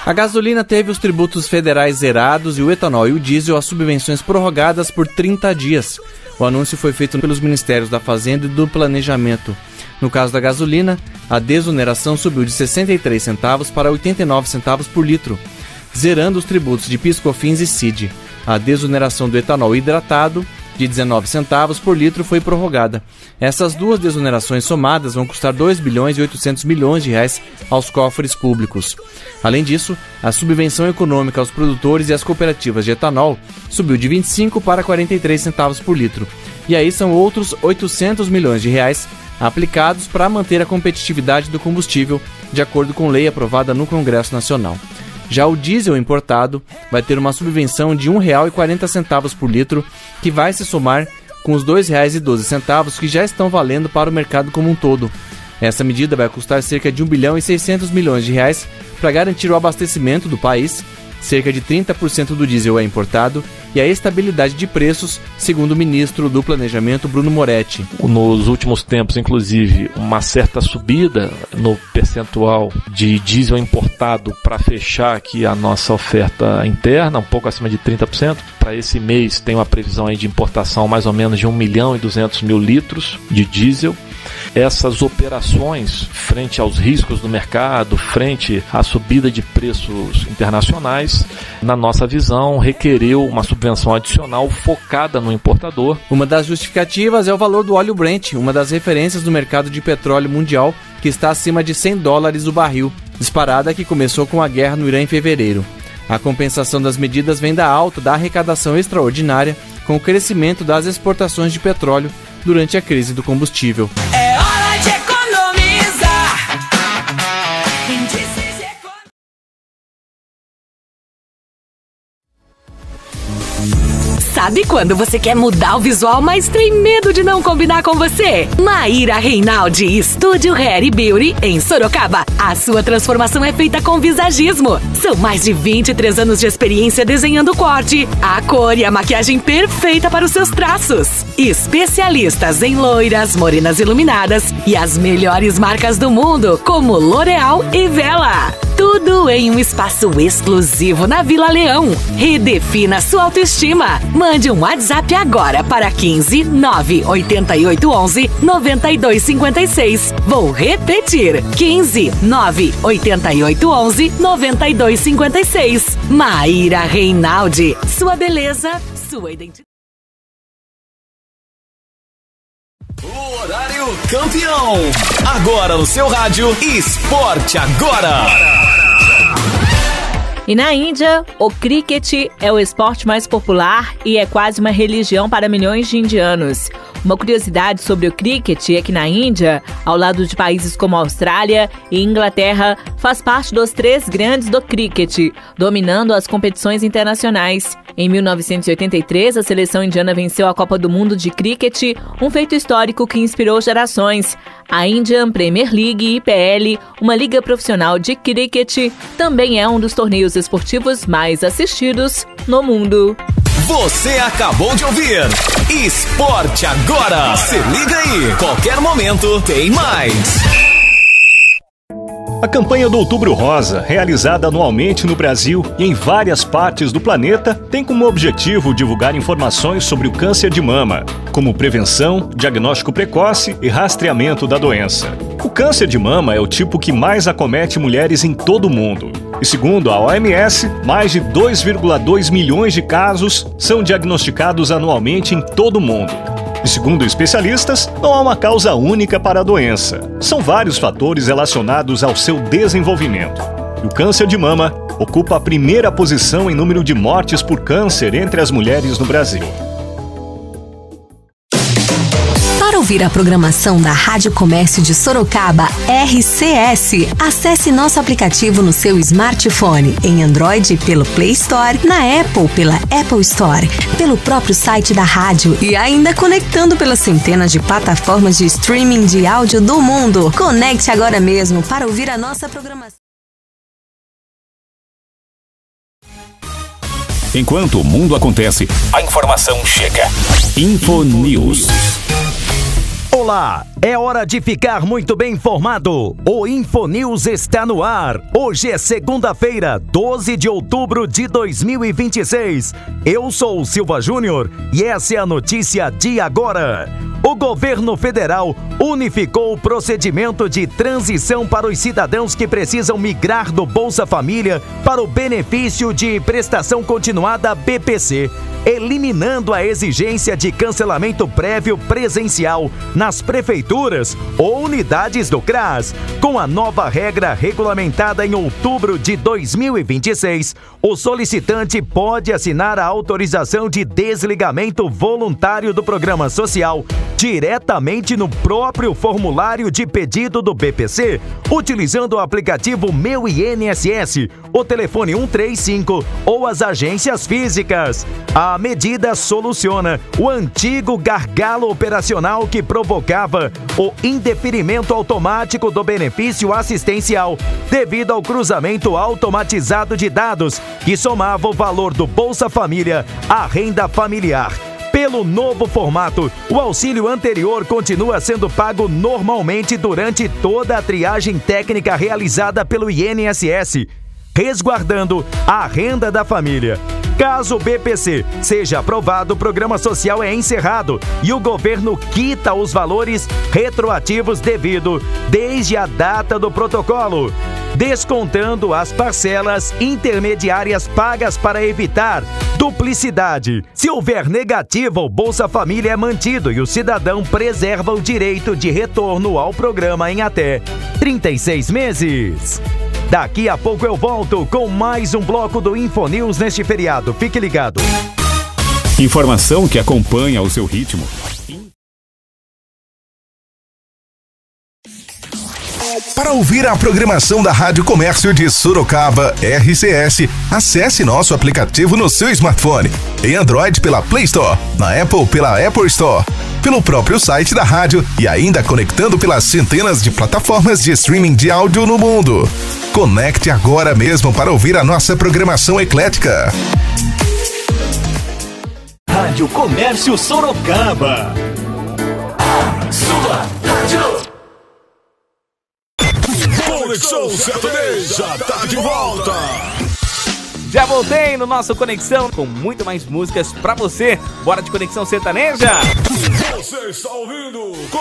A gasolina teve os tributos federais zerados e o etanol e o diesel as subvenções prorrogadas por 30 dias. O anúncio foi feito pelos Ministérios da Fazenda e do Planejamento. No caso da gasolina, a desoneração subiu de 63 centavos para 89 centavos por litro, zerando os tributos de PIS/COFINS e CID. A desoneração do etanol hidratado, de 19 centavos por litro, foi prorrogada. Essas duas desonerações somadas vão custar 2 bilhões e 800 milhões de reais aos cofres públicos. Além disso, a subvenção econômica aos produtores e às cooperativas de etanol subiu de 25 para 43 centavos por litro. E aí são outros 800 milhões de reais aplicados para manter a competitividade do combustível, de acordo com lei aprovada no Congresso Nacional. Já o diesel importado vai ter uma subvenção de R$ 1,40 por litro, que vai se somar com os R$ 2,12 que já estão valendo para o mercado como um todo. Essa medida vai custar cerca de 1 bilhão e 600 milhões de reais para garantir o abastecimento do país. Cerca de 30% do diesel é importado e a estabilidade de preços, segundo o ministro do Planejamento, Bruno Moretti. Nos últimos tempos, inclusive, uma certa subida no percentual de diesel importado para fechar aqui a nossa oferta interna, um pouco acima de 30%. Para esse mês tem uma previsão aí de importação mais ou menos de 1 milhão e 200 mil litros de diesel. Essas operações, frente aos riscos do mercado, frente à subida de preços internacionais, na nossa visão, requereu uma subvenção adicional focada no importador. Uma das justificativas é o valor do óleo Brent, uma das referências do mercado de petróleo mundial, que está acima de $100 o barril, disparada que começou com a guerra no Irã em fevereiro. A compensação das medidas vem da alta da arrecadação extraordinária com o crescimento das exportações de petróleo durante a crise do combustível. É hora de economizar. Sabe quando você quer mudar o visual, mas tem medo de não combinar com você? Maíra Reinaldi, Estúdio Hair Beauty, em Sorocaba. A sua transformação é feita com visagismo. São mais de 23 anos de experiência desenhando o corte, a cor e a maquiagem perfeita para os seus traços. Especialistas em loiras, morenas iluminadas e as melhores marcas do mundo, como L'Oréal e Vela. Tudo em um espaço exclusivo na Vila Leão. Redefina sua autoestima. Mande um WhatsApp agora para 15 988 11 9256. Vou repetir: 15 988 11 9256. Maíra Reinaldi. Sua beleza, sua identidade. O horário campeão. Agora no seu rádio, Esporte Agora. E na Índia, o cricket é o esporte mais popular e é quase uma religião para milhões de indianos. Uma curiosidade sobre o cricket é que na Índia, ao lado de países como Austrália e Inglaterra, faz parte dos 3 grandes do cricket, dominando as competições internacionais. Em 1983, a seleção indiana venceu a Copa do Mundo de Cricket, um feito histórico que inspirou gerações. A Indian Premier League IPL, uma liga profissional de cricket, também é um dos torneios esportivos mais assistidos no mundo. Você acabou de ouvir Esporte Agora. Se liga aí, qualquer momento tem mais. A campanha do Outubro Rosa, realizada anualmente no Brasil e em várias partes do planeta, tem como objetivo divulgar informações sobre o câncer de mama, como prevenção, diagnóstico precoce e rastreamento da doença. O câncer de mama é o tipo que mais acomete mulheres em todo o mundo. E segundo a OMS, mais de 2,2 milhões de casos são diagnosticados anualmente em todo o mundo. E segundo especialistas, não há uma causa única para a doença. São vários fatores relacionados ao seu desenvolvimento. E o câncer de mama ocupa a primeira posição em número de mortes por câncer entre as mulheres no Brasil. Para ouvir a programação da Rádio Comércio de Sorocaba, RCS, acesse nosso aplicativo no seu smartphone, em Android pelo Play Store, na Apple pela Apple Store, pelo próprio site da rádio e ainda conectando pelas centenas de plataformas de streaming de áudio do mundo. Conecte agora mesmo para ouvir a nossa programação. Enquanto o mundo acontece, a informação chega. Info News. Olá, é hora de ficar muito bem informado. O InfoNews está no ar. Hoje é segunda-feira, 12 de outubro de 2026. Eu sou o Silva Júnior e essa é a notícia de agora. O governo federal unificou o procedimento de transição para os cidadãos que precisam migrar do Bolsa Família para o benefício de prestação continuada BPC, eliminando a exigência de cancelamento prévio presencial nas prefeituras ou unidades do CRAS. Com a nova regra regulamentada em outubro de 2026, o solicitante pode assinar a autorização de desligamento voluntário do programa social diretamente no próprio formulário de pedido do BPC, utilizando o aplicativo Meu INSS, o telefone 135 ou as agências físicas. A medida soluciona o antigo gargalo operacional que provocava o indeferimento automático do benefício assistencial devido ao cruzamento automatizado de dados que somava o valor do Bolsa Família à renda familiar. Pelo novo formato, o auxílio anterior continua sendo pago normalmente durante toda a triagem técnica realizada pelo INSS, resguardando a renda da família. Caso o BPC seja aprovado, o programa social é encerrado e o governo quita os valores retroativos devido desde a data do protocolo, descontando as parcelas intermediárias pagas para evitar duplicidade. Se houver negativa, o Bolsa Família é mantido e o cidadão preserva o direito de retorno ao programa em até 36 meses. Daqui a pouco eu volto com mais um bloco do InfoNews neste feriado. Fique ligado. Informação que acompanha o seu ritmo. Para ouvir a programação da Rádio Comércio de Sorocaba, RCS, acesse nosso aplicativo no seu smartphone. Em Android pela Play Store, na Apple pela Apple Store, pelo próprio site da rádio e ainda conectando pelas centenas de plataformas de streaming de áudio no mundo. Conecte agora mesmo para ouvir a nossa programação eclética. Rádio Comércio Sorocaba. Sua rádio. Conexão Sertaneja tá de volta. Já voltei no nosso Conexão com muito mais músicas pra você. Bora de Conexão Sertaneja. Você está ouvindo